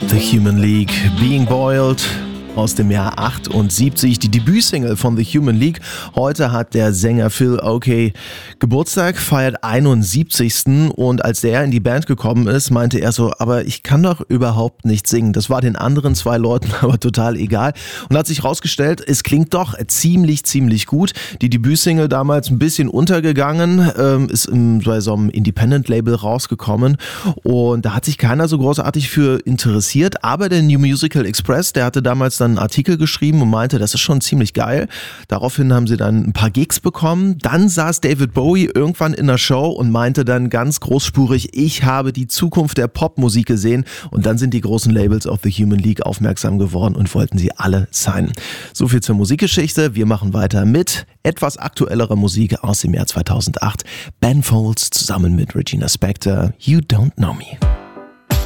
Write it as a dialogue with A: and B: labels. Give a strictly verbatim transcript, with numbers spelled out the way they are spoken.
A: The Human League, Being Boiled aus dem Jahr achtundsiebzig, die Debütsingle von The Human League. Heute hat der Sänger Phil Oakey Geburtstag, feiert einundsiebzigsten und als der in die Band gekommen ist, meinte er so, aber ich kann doch überhaupt nicht singen. Das war den anderen zwei Leuten aber total egal und hat sich rausgestellt, es klingt doch ziemlich, ziemlich gut. Die Debütsingle damals ein bisschen untergegangen, ähm, ist im, bei so einem Independent-Label rausgekommen und da hat sich keiner so großartig für interessiert, aber der New Musical Express, der hatte damals dann einen Artikel geschrieben und meinte, das ist schon ziemlich geil. Daraufhin haben sie dann ein paar Gigs bekommen. Dann saß David Bowie irgendwann in der Show und meinte dann ganz großspurig, ich habe die Zukunft der Popmusik gesehen. Und dann sind die großen Labels auf The Human League aufmerksam geworden und wollten sie alle signen. So viel zur Musikgeschichte. Wir machen weiter mit etwas aktuellerer Musik aus dem Jahr zweitausendacht. Ben Folds zusammen mit Regina Spektor, You Don't Know Me.